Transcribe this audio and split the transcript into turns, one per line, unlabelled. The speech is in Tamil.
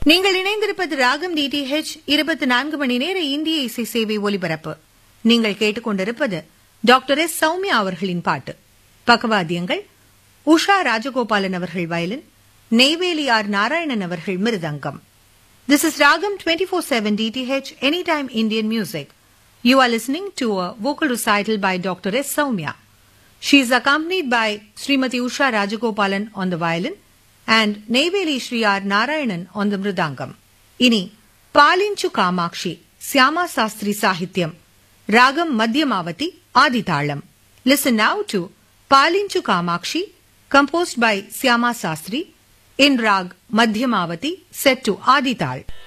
நீங்கள் இணைந்திருப்பது ராகம் டிடிஹெச் 24 மணி நேர இந்திய இசை சேவை ஒலிபரப்பு. நீங்கள் கேட்டுக்கொண்டிருப்பது டாக்டர் எஸ் சௌமியா அவர்களின் பாட்டு. பக்கவாத்தியங்கள் உஷா ராஜகோபாலன் அவர்கள் வயலின், நெய்வேலி ஆர் நாராயணன் அவர்கள் மிருதங்கம். This is Ragam 24/7 DTH Anytime Indian Music. You are listening to a vocal recital by Dr. S. Soumya. She is accompanied by Srimati Usha Rajagopalan on the violin and Neyveli Shri R. Narayanan on the mridangam. Ini Palinchu Kamakshi, Syama Sastri Sahityam, Ragam Madhyamavati Adithalam. Listen now to Palinchu Kamakshi, composed by Syama Sastri, in Rag Madhyamavati, set to Adithal.